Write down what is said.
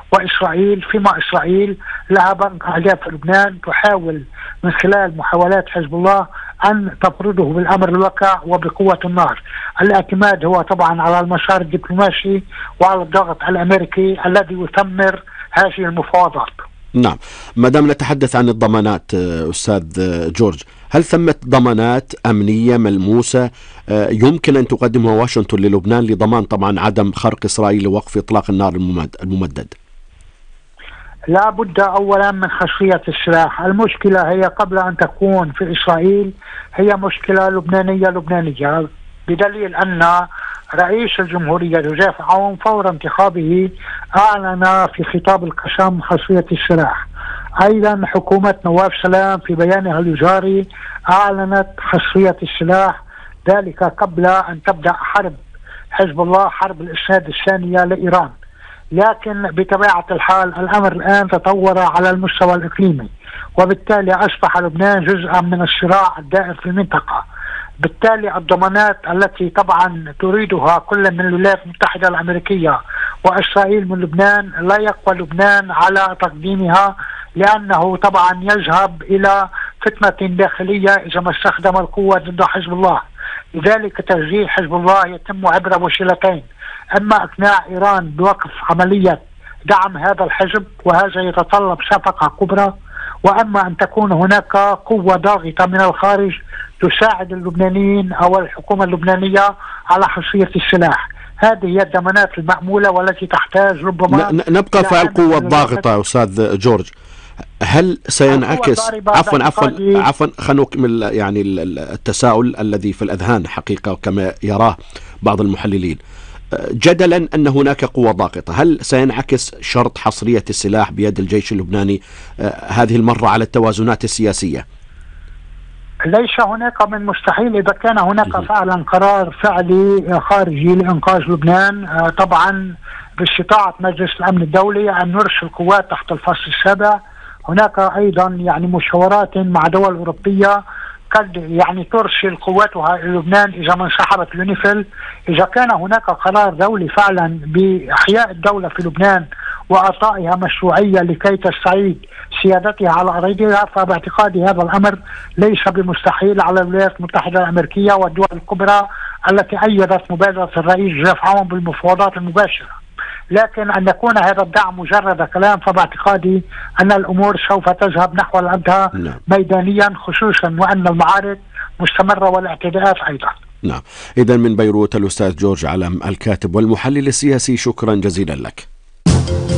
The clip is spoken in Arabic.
وإسرائيل، فيما إسرائيل لها بنك أهداف في لبنان تحاول من خلال محاولات حزب الله أن تفرضه بالأمر الواقع وبقوة النار. الاعتماد هو طبعا على المسار الدبلوماسي وعلى الضغط الأمريكي الذي يثمر هذه المفاوضات. نعم، ما دام نتحدث عن الضمانات أستاذ جورج، هل ثمة ضمانات أمنية ملموسة يمكن أن تقدمها واشنطن للبنان لضمان طبعا عدم خرق إسرائيل لوقف إطلاق النار الممدد؟ لا بد أولا من خاصية السلاح. المشكلة هي قبل أن تكون في إسرائيل هي مشكلة لبنانية، بدليل أن رئيس الجمهورية جوزيف عون فور انتخابه أعلن في خطاب القسم خاصية السلاح. أيضا حكومة نواف سلام في بيانها الوزاري أعلنت خاصية السلاح، ذلك قبل أن تبدأ حرب حزب الله، حرب الإسناد الثانية لإيران. لكن بطبيعة الحال الأمر الآن تطور على المستوى الإقليمي، وبالتالي أصبح لبنان جزءا من الصراع الدائر في المنطقة. بالتالي الضمانات التي طبعا تريدها كل من الولايات المتحدة الأمريكية وإسرائيل من لبنان لا يقوى لبنان على تقديمها، لأنه طبعا يذهب إلى فتنة داخلية إذا ما استخدم القوة ضد حزب الله. لذلك تشجيع حزب الله يتم عبر وسيلتين: أما إقناع إيران بوقف عملية دعم هذا الحزب، وهذا يتطلب صفقة كبرى، وأما أن تكون هناك قوة ضاغطة من الخارج تساعد اللبنانيين أو الحكومة اللبنانية على خاصية السلاح. هذه هي الضمانات المأمولة والتي تحتاج ربما نبقى في القوة الضاغطة. أستاذ جورج، هل سينعكس عفوا خلينا نكمل يعني التساؤل الذي في الأذهان حقيقة كما يراه بعض المحللين، جدلا أن هناك قوة ضاغطة، هل سينعكس شرط حصرية السلاح بيد الجيش اللبناني هذه المرة على التوازنات السياسية؟ ليس هناك من مستحيل إذا كان هناك فعلا قرار فعلي خارجي لإنقاذ لبنان، طبعا باستطاعة مجلس الأمن الدولي أن نرسل قوات تحت الفصل السابع. هناك أيضا يعني مشاورات مع دول أوروبية قد يعني ترسل قواتها إلى لبنان إذا ما انسحبت اليونيفيل. إذا كان هناك قرار دولي فعلا بإحياء الدولة في لبنان وإعطائها مشروعية لكي تستعيد سيادتها على أراضيها، فباعتقادي هذا الأمر ليس بمستحيل على الولايات المتحدة الأمريكية والدول الكبرى التي أيدت مبادرة الرئيس جوزيف عون بالمفاوضات المباشرة. لكن أن يكون هذا الدعم مجرد كلام، فباعتقادي أن الأمور سوف تذهب نحو الأنتهاء ميدانيا، خصوصا وأن المعارك مستمرة والاعتداءات أيضا. نعم، إذن من بيروت الأستاذ جورج علم الكاتب والمحلل السياسي، شكرا جزيلا لك.